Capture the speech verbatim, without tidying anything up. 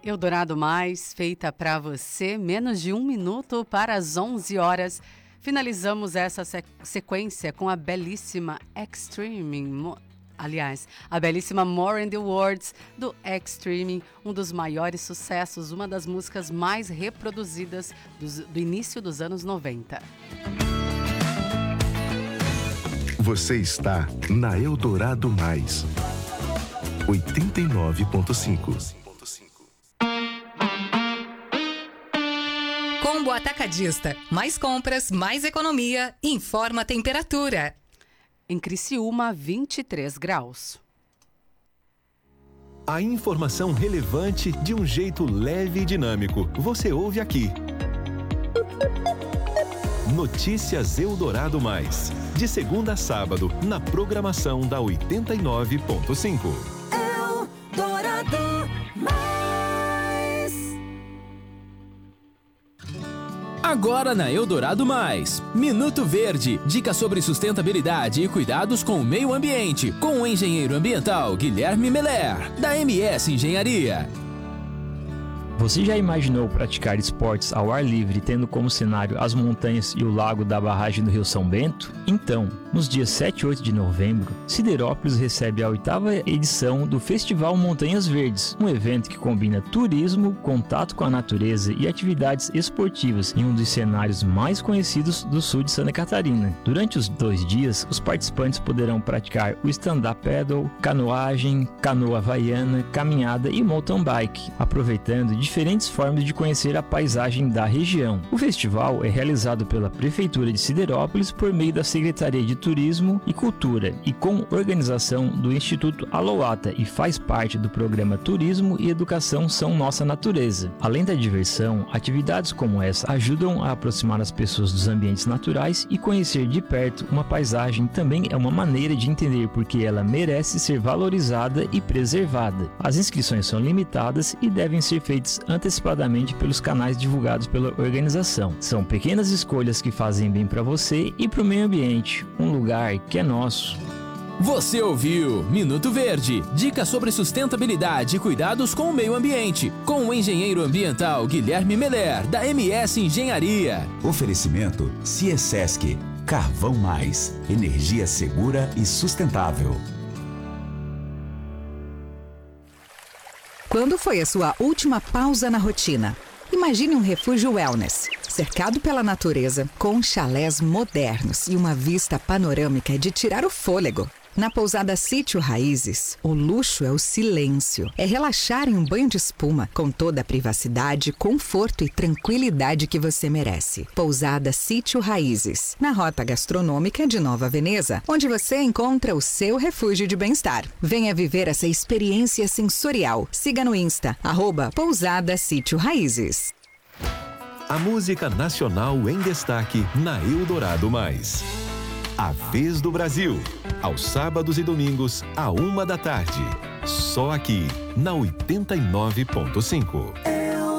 Eldorado Mais, feita para você, menos de um minuto para as onze horas. Finalizamos essa se- sequência com a belíssima Extreme, Mo- aliás, a belíssima More in the Words do Extreme, um dos maiores sucessos, uma das músicas mais reproduzidas dos, do início dos anos noventa. Você está na Eldorado Mais, oitenta e nove ponto cinco. Combo Atacadista. Mais compras, mais economia. Informa a temperatura. Em Criciúma, vinte e três graus. A informação relevante de um jeito leve e dinâmico. Você ouve aqui. Notícias Eldorado Mais. De segunda a sábado, na programação da oitenta e nove ponto cinco. Eldorado Mais. Agora na Eldorado Mais, Minuto Verde, dicas sobre sustentabilidade e cuidados com o meio ambiente, com o engenheiro ambiental Guilherme Meller, da M S Engenharia. Você já imaginou praticar esportes ao ar livre tendo como cenário as montanhas e o lago da barragem do Rio São Bento? Então, nos dias sete e oito de novembro, Siderópolis recebe a oitava edição do Festival Montanhas Verdes, um evento que combina turismo, contato com a natureza e atividades esportivas em um dos cenários mais conhecidos do sul de Santa Catarina. Durante os dois dias, os participantes poderão praticar o stand-up paddle, canoagem, canoa havaiana, caminhada e mountain bike, aproveitando diferentes formas de conhecer a paisagem da região. O festival é realizado pela Prefeitura de Siderópolis por meio da Secretaria de Turismo e Cultura e com organização do Instituto Aloata e faz parte do programa Turismo e Educação São Nossa Natureza. Além da diversão, atividades como essa ajudam a aproximar as pessoas dos ambientes naturais e conhecer de perto uma paisagem também é uma maneira de entender por que ela merece ser valorizada e preservada. As inscrições são limitadas e devem ser feitas antecipadamente pelos canais divulgados pela organização. São pequenas escolhas que fazem bem para você e para o meio ambiente, um lugar que é nosso. Você ouviu Minuto Verde, dicas sobre sustentabilidade e cuidados com o meio ambiente, com o engenheiro ambiental Guilherme Meller, da M S Engenharia. Oferecimento Ciesesc, Carvão Mais, energia segura e sustentável. Quando foi a sua última pausa na rotina? Imagine um refúgio wellness, cercado pela natureza, com chalés modernos e uma vista panorâmica de tirar o fôlego. Na pousada Sítio Raízes, o luxo é o silêncio. É relaxar em um banho de espuma, com toda a privacidade, conforto e tranquilidade que você merece. Pousada Sítio Raízes, na rota gastronômica de Nova Veneza, onde você encontra o seu refúgio de bem-estar. Venha viver essa experiência sensorial. Siga no Insta, arroba Pousada Sítio Raízes. A música nacional em destaque na Eldorado Mais. A Vez do Brasil, aos sábados e domingos, à uma da tarde. Só aqui, na oitenta e nove ponto cinco.